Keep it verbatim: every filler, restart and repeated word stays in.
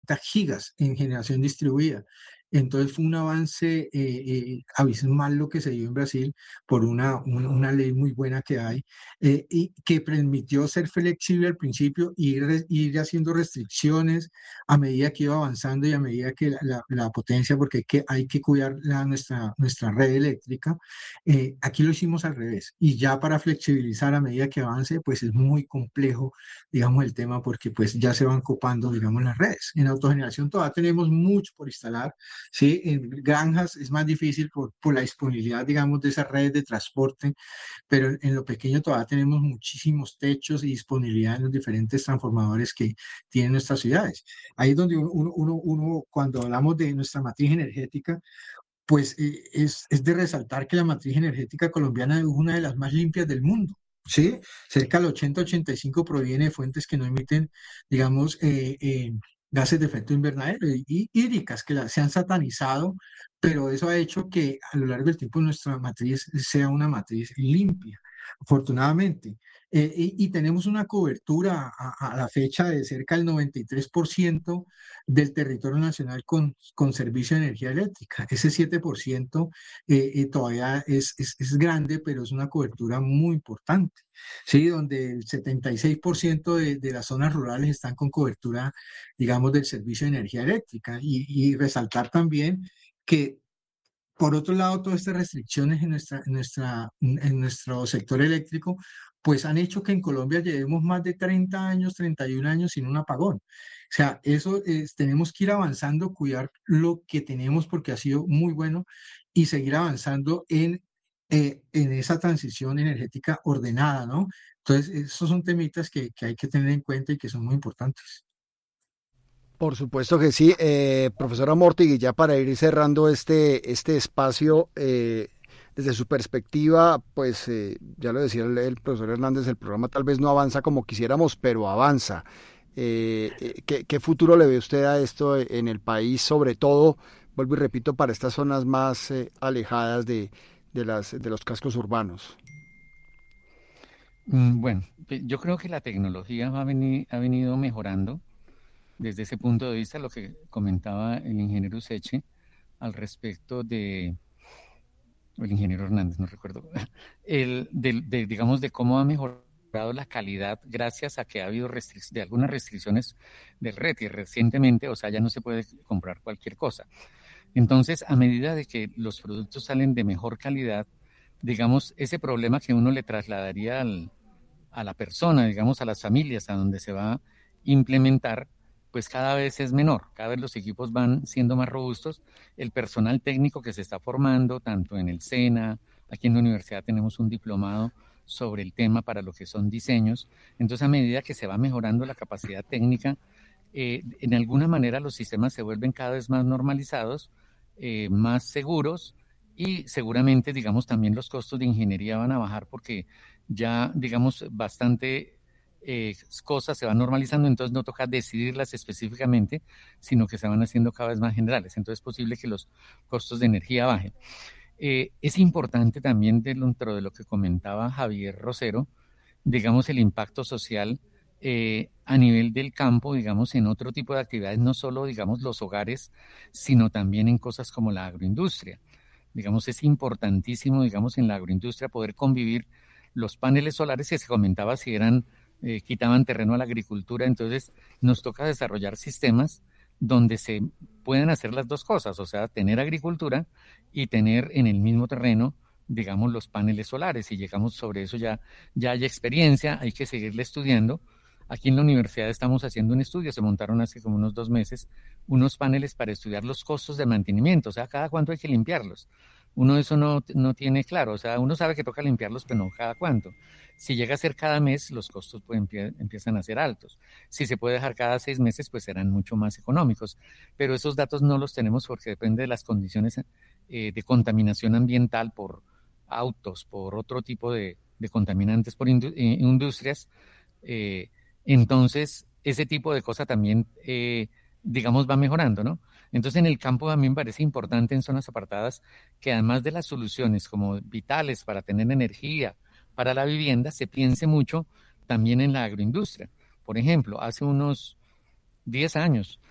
setenta gigas en generación distribuida. Entonces fue un avance eh, eh, abismal lo que se dio en Brasil por una, una, una ley muy buena que hay eh, y que permitió ser flexible al principio y ir, ir haciendo restricciones a medida que iba avanzando y a medida que la, la, la potencia, porque hay que, hay que cuidar la, nuestra, nuestra red eléctrica. Eh, aquí lo hicimos al revés y ya para flexibilizar a medida que avance, pues es muy complejo, digamos, el tema porque pues ya se van copando, digamos, las redes. En autogeneración todavía tenemos mucho por instalar. Sí, en granjas es más difícil por, por la disponibilidad, digamos, de esas redes de transporte, pero en, en lo pequeño todavía tenemos muchísimos techos y disponibilidad en los diferentes transformadores que tienen nuestras ciudades. Ahí es donde uno, uno, uno, uno, cuando hablamos de nuestra matriz energética, pues eh, es, es de resaltar que la matriz energética colombiana es una de las más limpias del mundo. ¿Sí? Cerca del ochenta-ochenta y cinco proviene de fuentes que no emiten, digamos, eh, eh, gases de efecto invernadero y, y hídricas que la, se han satanizado, pero eso ha hecho que a lo largo del tiempo nuestra matriz sea una matriz limpia, afortunadamente. Eh, y, y tenemos una cobertura a, a la fecha de cerca del noventa y tres por ciento del territorio nacional con, con servicio de energía eléctrica. Ese siete por ciento eh, eh, todavía es, es, es grande, pero es una cobertura muy importante, ¿sí? Donde el setenta y seis por ciento de, de las zonas rurales están con cobertura, digamos, del servicio de energía eléctrica. Y, y resaltar también que por otro lado, todas estas restricciones en, nuestra, en, nuestra, en nuestro sector eléctrico, pues han hecho que en Colombia llevemos más de treinta años, treinta y un años sin un apagón. O sea, eso es, tenemos que ir avanzando, cuidar lo que tenemos porque ha sido muy bueno y seguir avanzando en, eh, en esa transición energética ordenada, ¿no? Entonces, esos son temitas que, que hay que tener en cuenta y que son muy importantes. Por supuesto que sí, eh, profesora Mortig, ya para ir cerrando este, este espacio, eh, desde su perspectiva, pues eh, ya lo decía el, el profesor Hernández, el programa tal vez no avanza como quisiéramos, pero avanza. Eh, eh, ¿qué, ¿Qué futuro le ve usted a esto en el país, sobre todo, vuelvo y repito, para estas zonas más eh, alejadas de, de, las, de los cascos urbanos? Mm, Bueno, pe- yo creo que la tecnología ha veni- ha venido mejorando desde ese punto de vista, lo que comentaba el ingeniero Seche al respecto de, o el ingeniero Hernández, no recuerdo, el, del- de, digamos, de cómo ha mejorado la calidad gracias a que ha habido restric- de algunas restricciones del red y recientemente, o sea, ya no se puede comprar cualquier cosa. Entonces, a medida de que los productos salen de mejor calidad, digamos, ese problema que uno le trasladaría al, a la persona, digamos, a las familias a donde se va a implementar, pues cada vez es menor, cada vez los equipos van siendo más robustos, el personal técnico que se está formando, tanto en el SENA, aquí en la universidad tenemos un diplomado sobre el tema para lo que son diseños, entonces a medida que se va mejorando la capacidad técnica, eh, en alguna manera los sistemas se vuelven cada vez más normalizados, eh, más seguros y seguramente, digamos, también los costos de ingeniería van a bajar porque ya, digamos, bastante eh, cosas se van normalizando, entonces no toca decidirlas específicamente, sino que se van haciendo cada vez más generales. Entonces es posible que los costos de energía bajen. Eh, es importante también dentro de lo que comentaba Javier Rosero, digamos, el impacto social eh, a nivel del campo, digamos, en otro tipo de actividades, no solo, digamos, los hogares, sino también en cosas como la agroindustria. Digamos, es importantísimo, digamos, en la agroindustria poder convivir los paneles solares que se comentaba si eran, eh, quitaban terreno a la agricultura, entonces nos toca desarrollar sistemas donde se pueden hacer las dos cosas, o sea, tener agricultura y tener en el mismo terreno, digamos, los paneles solares. Y llegamos sobre eso ya, ya hay experiencia, hay que seguirle estudiando. Aquí en la universidad estamos haciendo un estudio, se montaron hace como unos dos meses unos paneles para estudiar los costos de mantenimiento, o sea, cada cuánto hay que limpiarlos. Uno eso no, no tiene claro, o sea, uno sabe que toca limpiarlos, pero no cada cuánto. Si llega a ser cada mes, los costos pues, empie- empiezan a ser altos. Si se puede dejar cada seis meses, pues serán mucho más económicos. Pero esos datos no los tenemos porque depende de las condiciones eh, de contaminación ambiental por autos, por otro tipo de, de contaminantes, por indu- eh, industrias. Eh, entonces, ese tipo de cosa también, eh, digamos, va mejorando, ¿no? Entonces, en el campo también parece importante en zonas apartadas que además de las soluciones como vitales para tener energía para la vivienda, se piense mucho también en la agroindustria. Por ejemplo, hace unos diez años